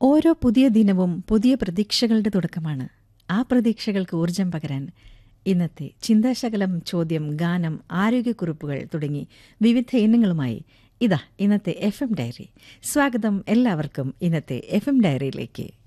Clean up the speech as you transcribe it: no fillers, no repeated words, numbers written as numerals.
ഓരോ പുതിയ ദിനവും പുതിയ പ്രതീക്ഷകളുടെ തുടക്കമാണ്. ആ പ്രതീക്ഷകൾക്ക് ഊർജം പകരാൻ ഇന്നത്തെ ചിന്താശകലം, ചോദ്യം, ഗാനം, ആരോഗ്യക്കുറിപ്പുകൾ തുടങ്ങി വിവിധ ഇനങ്ങളുമായി ഇതാ ഇന്നത്തെ FM ഡയറി. സ്വാഗതം എല്ലാവർക്കും ഇന്നത്തെ FM ഡയറിയിലേക്ക്.